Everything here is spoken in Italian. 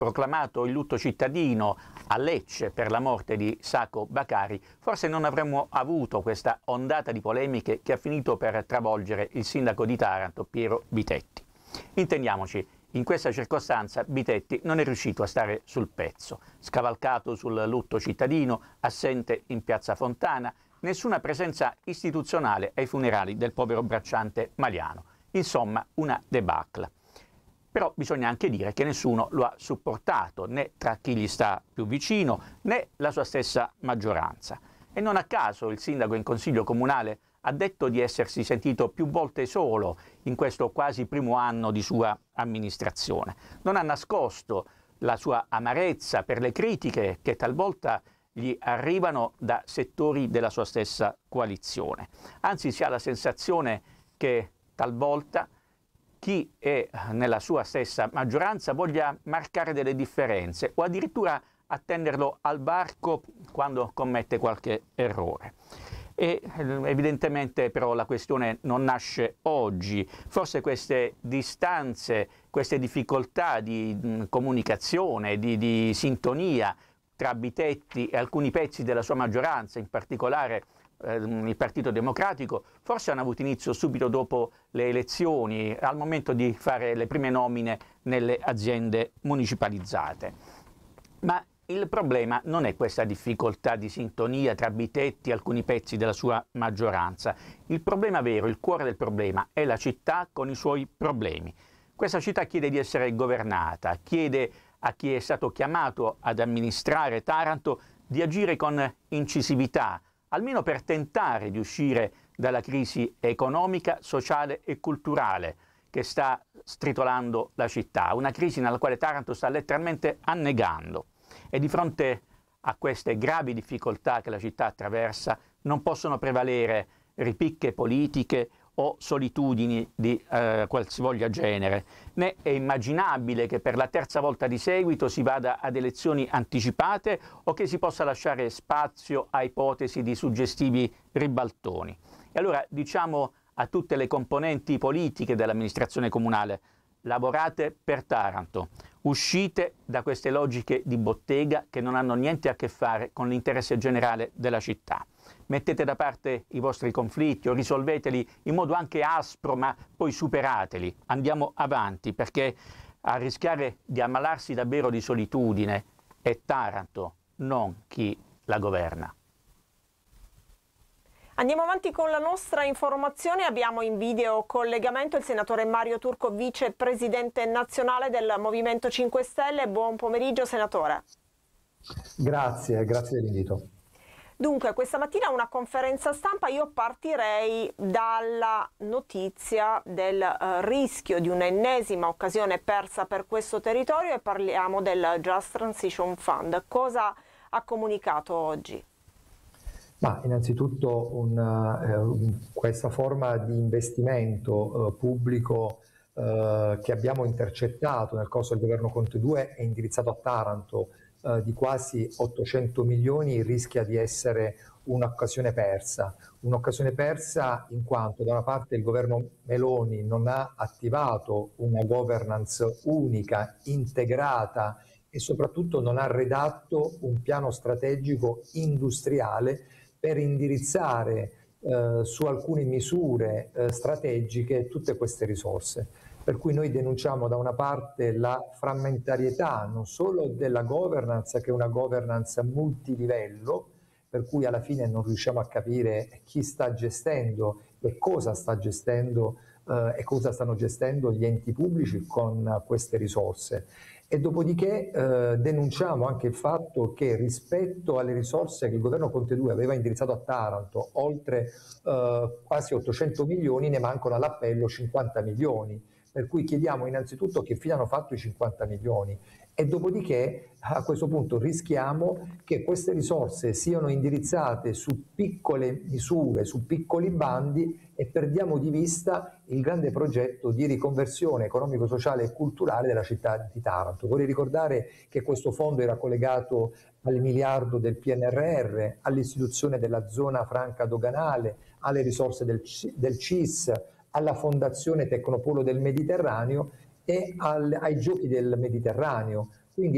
proclamato il lutto cittadino a Lecce per la morte di Sacco Bakari, forse non avremmo avuto questa ondata di polemiche che ha finito per travolgere il sindaco di Taranto, Piero Bitetti. Intendiamoci, in questa circostanza Bitetti non è riuscito a stare sul pezzo, scavalcato sul lutto cittadino, assente in piazza Fontana, nessuna presenza istituzionale ai funerali del povero bracciante Maliano. Insomma, una debacle. Però bisogna anche dire che nessuno lo ha supportato, né tra chi gli sta più vicino, né la sua stessa maggioranza. E non a caso il sindaco in consiglio comunale ha detto di essersi sentito più volte solo in questo quasi primo anno di sua amministrazione. Non ha nascosto la sua amarezza per le critiche che talvolta gli arrivano da settori della sua stessa coalizione. Anzi, si ha la sensazione che talvolta chi è nella sua stessa maggioranza voglia marcare delle differenze o addirittura attenderlo al varco quando commette qualche errore. E evidentemente però la questione non nasce oggi, forse queste distanze, queste difficoltà di comunicazione, di sintonia tra Bitetti e alcuni pezzi della sua maggioranza, in particolare il Partito Democratico, forse hanno avuto inizio subito dopo le elezioni, al momento di fare le prime nomine nelle aziende municipalizzate. Ma il problema non è questa difficoltà di sintonia tra Bitetti e alcuni pezzi della sua maggioranza. Il problema vero, il cuore del problema, è la città con i suoi problemi. Questa città chiede di essere governata, chiede a chi è stato chiamato ad amministrare Taranto di agire con incisività, almeno per tentare di uscire dalla crisi economica, sociale e culturale che sta stritolando la città, una crisi nella quale Taranto sta letteralmente annegando. E di fronte a queste gravi difficoltà che la città attraversa non possono prevalere ripicche politiche o solitudini di qualsivoglia genere, né è immaginabile che per la terza volta di seguito si vada ad elezioni anticipate o che si possa lasciare spazio a ipotesi di suggestivi ribaltoni. E allora diciamo a tutte le componenti politiche dell'amministrazione comunale: lavorate per Taranto, uscite da queste logiche di bottega che non hanno niente a che fare con l'interesse generale della città. Mettete da parte i vostri conflitti o risolveteli in modo anche aspro, ma poi superateli. Andiamo avanti, perché a rischiare di ammalarsi davvero di solitudine è Taranto, non chi la governa. Andiamo avanti con la nostra informazione. Abbiamo in video collegamento il senatore Mario Turco, vicepresidente nazionale del Movimento 5 Stelle. Buon pomeriggio, senatore. Grazie dell'invito. Dunque, questa mattina una conferenza stampa, io partirei dalla notizia del rischio di un'ennesima occasione persa per questo territorio e parliamo del Just Transition Fund. Cosa ha comunicato oggi? Ma innanzitutto questa forma di investimento pubblico che abbiamo intercettato nel corso del governo Conte 2 è indirizzato a Taranto di quasi 800 milioni, rischia di essere un'occasione persa in quanto da una parte il governo Meloni non ha attivato una governance unica, integrata e soprattutto non ha redatto un piano strategico industriale per indirizzare su alcune misure strategiche tutte queste risorse. Per cui noi denunciamo da una parte la frammentarietà non solo della governance, che è una governance multilivello, per cui alla fine non riusciamo a capire chi sta gestendo e cosa sta gestendo e cosa stanno gestendo gli enti pubblici con queste risorse. E dopodiché denunciamo anche il fatto che rispetto alle risorse che il governo Conte 2 aveva indirizzato a Taranto, oltre quasi 800 milioni, ne mancano all'appello 50 milioni. Per cui chiediamo innanzitutto che fine hanno fatto i 50 milioni e dopodiché a questo punto rischiamo che queste risorse siano indirizzate su piccole misure, su piccoli bandi e perdiamo di vista il grande progetto di riconversione economico-sociale e culturale della città di Taranto. Vorrei ricordare che questo fondo era collegato al miliardo del PNRR, all'istituzione della zona franca doganale, alle risorse del CIS, alla Fondazione Tecnopolo del Mediterraneo e ai Giochi del Mediterraneo.